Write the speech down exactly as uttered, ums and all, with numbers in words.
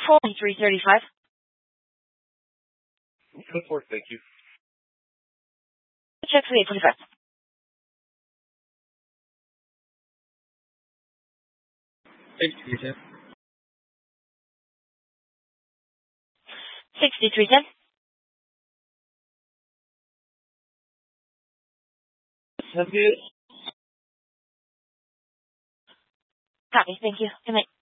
twenty-three thirty-five. Go for it, thank you. Check three eight twenty-five. Thank you, Jeff. sixty-three ten. Have you? Copy, thank you. Good night.